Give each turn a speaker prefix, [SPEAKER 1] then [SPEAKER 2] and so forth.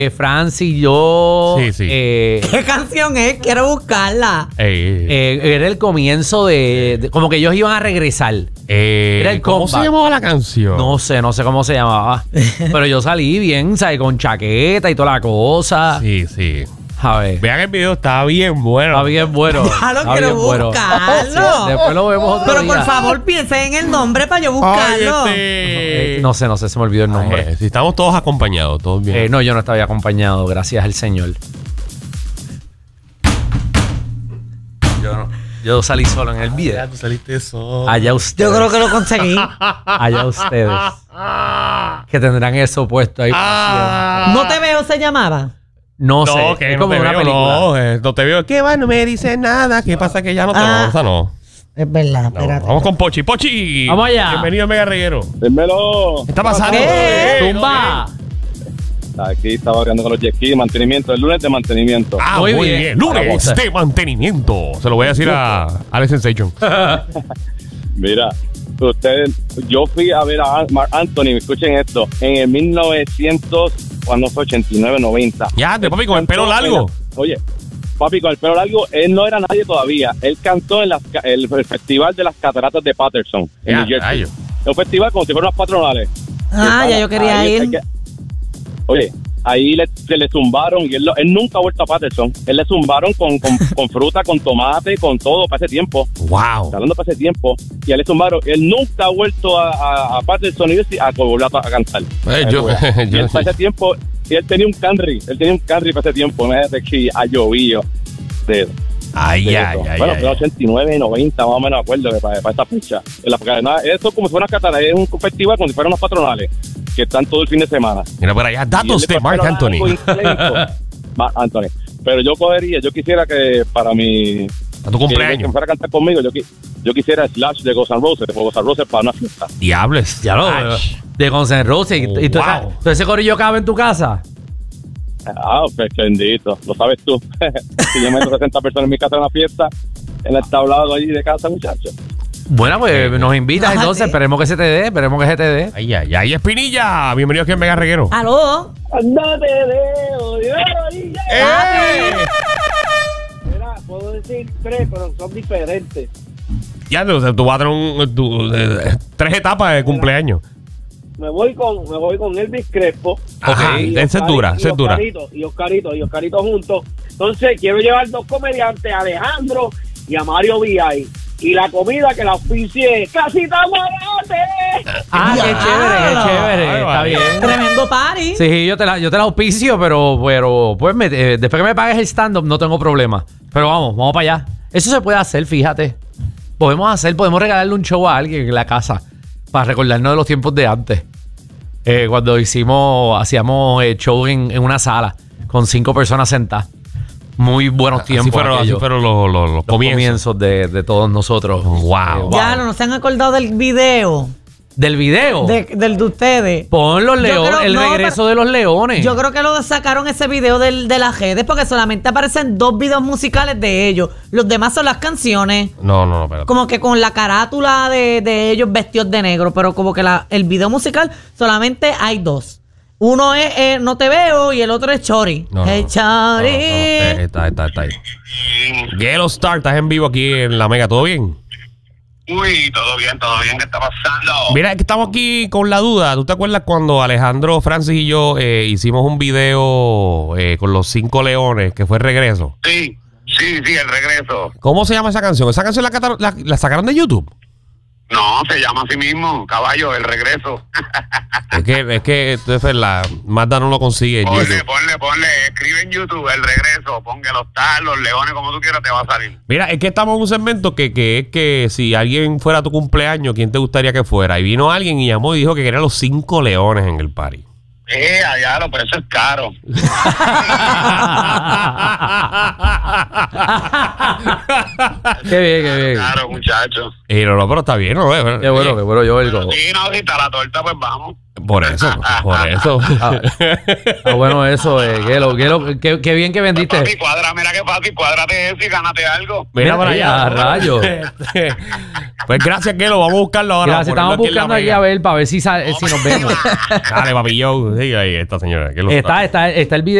[SPEAKER 1] Francis y yo.
[SPEAKER 2] Sí, sí.
[SPEAKER 3] ¿Qué canción es? Quiero buscarla.
[SPEAKER 1] Era el comienzo de como que ellos iban a regresar. Era el
[SPEAKER 2] ¿Cómo se
[SPEAKER 1] comeback.
[SPEAKER 2] llamaba la canción?
[SPEAKER 1] No sé cómo se llamaba. Pero yo salí bien, ¿sabes? Con chaqueta y toda la cosa.
[SPEAKER 2] Sí, sí.
[SPEAKER 1] A ver.
[SPEAKER 2] Vean el video, está bien bueno.
[SPEAKER 1] Está bien bueno.
[SPEAKER 3] Ya lo
[SPEAKER 1] Está
[SPEAKER 3] quiero
[SPEAKER 1] bien bueno.
[SPEAKER 3] buscarlo.
[SPEAKER 1] Después lo vemos otro
[SPEAKER 3] Pero
[SPEAKER 1] día.
[SPEAKER 3] por favor, piensen en el nombre para yo buscarlo.
[SPEAKER 1] No sé, se me olvidó el nombre.
[SPEAKER 2] Si estamos todos acompañados, todos bien.
[SPEAKER 1] No, yo no estaba acompañado, gracias al Señor. Yo salí solo en el video.
[SPEAKER 2] Tú saliste solo.
[SPEAKER 1] Allá ustedes.
[SPEAKER 3] Yo creo que lo conseguí.
[SPEAKER 1] Allá ustedes. Que tendrán eso puesto ahí.
[SPEAKER 3] No te veo, se llamaba.
[SPEAKER 1] No sé.
[SPEAKER 2] que
[SPEAKER 1] Es
[SPEAKER 2] no
[SPEAKER 1] como
[SPEAKER 2] te
[SPEAKER 1] una
[SPEAKER 2] veo,
[SPEAKER 1] película.
[SPEAKER 2] no te veo. ¿Qué va? No me dice nada. ¿Qué pasa que ya no te esa no?
[SPEAKER 3] Es verdad,
[SPEAKER 2] No,
[SPEAKER 3] espérate.
[SPEAKER 2] vamos con Pochi. Pochi.
[SPEAKER 1] Vamos allá.
[SPEAKER 2] Bienvenido al Mega Reguero.
[SPEAKER 4] Dímelo.
[SPEAKER 2] ¿Qué está pasando?
[SPEAKER 1] Tumba.
[SPEAKER 4] Aquí estaba hablando con los jet skis, mantenimiento. El lunes de mantenimiento.
[SPEAKER 2] Muy
[SPEAKER 1] Muy
[SPEAKER 2] bien.
[SPEAKER 1] bien.
[SPEAKER 2] Lunes
[SPEAKER 1] Para
[SPEAKER 2] de mantenimiento. Se lo voy a decir a Alex Sensation.
[SPEAKER 4] Mira, yo fui a ver a Mark Anthony, escuchen esto, en el 1900, cuando fue 89, 90.
[SPEAKER 2] Ya, de papi con el pelo largo.
[SPEAKER 4] Oye, papi con el pelo largo, él no era nadie todavía. Él cantó en el Festival de las Cataratas de Patterson, en
[SPEAKER 2] Ya,
[SPEAKER 4] New Jersey.
[SPEAKER 2] rayo.
[SPEAKER 4] Es un festival como si fueran unas patronales.
[SPEAKER 3] Ya yo quería
[SPEAKER 4] Ahí
[SPEAKER 3] ir.
[SPEAKER 4] Oye, ahí se le zumbaron y él nunca ha vuelto a Patterson. Él le zumbaron con fruta, con tomate, con todo para ese tiempo.
[SPEAKER 2] Wow.
[SPEAKER 4] Está hablando para ese tiempo. Y a él le zumbaron. Él nunca ha vuelto a Patterson y a volver a cantar. Y él para ese tiempo, y él tenía un Camry. Él tenía un Camry para ese tiempo. Imagínate que ha llovido. Bueno, pero 89, 90, más o menos, acuerdo que para esta fecha. Eso es como si fuera una cataratas, es un festival como si fueran unas patronales que están todo el fin de semana.
[SPEAKER 2] Mira por allá, datos de Mark Anthony.
[SPEAKER 4] Mark Anthony. Pero yo quisiera que para mi...
[SPEAKER 2] A tu cumpleaños.
[SPEAKER 4] Que fuera a cantar conmigo, yo quisiera Slash de Guns N' Roses, de Guns N' Roses para una fiesta.
[SPEAKER 2] Diables.
[SPEAKER 1] Ya lo veo. De Guns N' Roses. ¿Y tú,
[SPEAKER 2] Wow.
[SPEAKER 1] tú ese corillo cabe en tu casa?
[SPEAKER 4] Pues bendito, lo sabes tú. Si yo meto 60 personas en mi casa en una fiesta, en el tablado allí de casa, muchachos.
[SPEAKER 1] Bueno, pues nos invitas
[SPEAKER 3] Bájate.
[SPEAKER 1] entonces. Esperemos que se te dé.
[SPEAKER 2] Ay, ay, ay, Espinilla. Bienvenido aquí en Mega Reguero.
[SPEAKER 3] ¿Aló?
[SPEAKER 4] No te veo, Mira, puedo decir 3, pero son diferentes.
[SPEAKER 2] Ya, o sea, tú vas a tener 3 etapas de cumpleaños.
[SPEAKER 4] Me voy con Elvis Crespo.
[SPEAKER 2] Ajá, esa es dura, esa es dura.
[SPEAKER 4] Y Oscarito juntos. Entonces quiero llevar 2 comediantes, a Alejandro y a Mario VI. Y la comida que la auspicie Casita Guarate.
[SPEAKER 1] Qué chévere. Está bien.
[SPEAKER 3] Tremendo party.
[SPEAKER 1] Sí, yo te la auspicio, pero pues después que me pagues el stand-up no tengo problema. Pero vamos para allá. Eso se puede hacer, fíjate. Podemos regalarle un show a alguien en la casa para recordarnos de los tiempos de antes. Cuando hacíamos show en una sala con 5 personas sentadas. Muy buenos tiempos.
[SPEAKER 2] Así fueron los
[SPEAKER 1] comienzos de todos nosotros.
[SPEAKER 2] Wow.
[SPEAKER 3] Ya no se han acordado del video.
[SPEAKER 1] ¿Del video?
[SPEAKER 3] Del de ustedes.
[SPEAKER 1] Pon los leones,
[SPEAKER 3] creo-
[SPEAKER 1] el
[SPEAKER 3] no,
[SPEAKER 1] regreso de los leones.
[SPEAKER 3] Yo creo que lo sacaron ese video de las redes porque solamente aparecen 2 videos musicales de ellos. Los demás son las canciones.
[SPEAKER 2] No, espérate.
[SPEAKER 3] Como que con la carátula de ellos vestidos de negro. Pero como que el video musical solamente hay 2. Uno es No Te Veo y el otro es Chori. Hey, Chori.
[SPEAKER 2] Está ahí. Yellow Star, estás en vivo aquí en la Mega, ¿todo bien?
[SPEAKER 5] Uy, todo bien, ¿qué está pasando?
[SPEAKER 2] Mira, es que estamos aquí con la duda. ¿Tú te acuerdas cuando Alejandro, Francis y yo hicimos un video con los 5 leones, que fue el regreso?
[SPEAKER 5] Sí, el regreso.
[SPEAKER 2] ¿Cómo se llama esa canción? ¿Esa canción la sacaron de YouTube?
[SPEAKER 5] No, se llama así mismo, Caballo, el regreso.
[SPEAKER 2] Es que entonces la Magda no lo consigue en YouTube.
[SPEAKER 5] Ponle, escribe en YouTube el regreso, ponga los leones, como tú quieras, te va a salir.
[SPEAKER 2] Mira, es que estamos en un segmento que es que si alguien fuera a tu cumpleaños, ¿quién te gustaría que fuera? Y vino alguien y llamó y dijo que quería los 5 leones en el party.
[SPEAKER 5] Pero eso es caro.
[SPEAKER 1] Qué bien.
[SPEAKER 5] Claro, muchachos.
[SPEAKER 2] No, pero está bien, ¿no?
[SPEAKER 1] Qué bueno, yo oigo.
[SPEAKER 5] Sí, no, si está la torta, pues vamos.
[SPEAKER 2] Por eso.
[SPEAKER 1] Bueno, eso, qué bien que vendiste.
[SPEAKER 5] Papi, mira qué fácil, cuádrate eso y gánate algo.
[SPEAKER 2] Mira para allá,
[SPEAKER 1] rayos.
[SPEAKER 2] Pues gracias, Kelo, vamos a buscarlo ahora.
[SPEAKER 1] Gracias, estamos buscando aquí a ver para ver si nos vemos.
[SPEAKER 2] Dale, papi, yo. Sí, ahí está, señora.
[SPEAKER 1] Está el video.